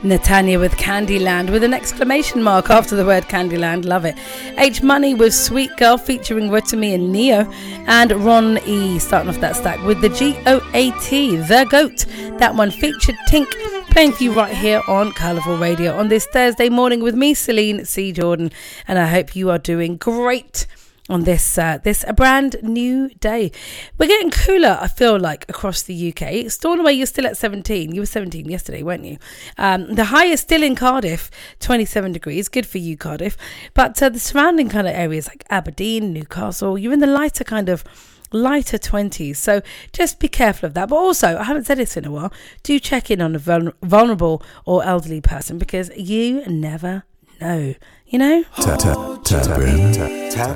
Natanya with Candyland with an exclamation mark after the word Candyland. Love it. H Money with Sweet Girl featuring Rotimi and Neo. And Ron E starting off that stack with the GOAT, The Goat. That one featured Tink, playing for you right here on Colourful Radio on this Thursday morning with me, Celine C. Jordan. And I hope you are doing great on this a brand new day. We're getting cooler, I feel like, across the UK. Stornoway, you're still at 17. You were 17 yesterday, weren't you? The high is still in Cardiff, 27 degrees. Good for you, Cardiff. But the surrounding kind of areas like Aberdeen, Newcastle, you're in the lighter 20s. So just be careful of that. But also, I haven't said this in a while, do check in on a vulnerable or elderly person because you never know. You know? Tap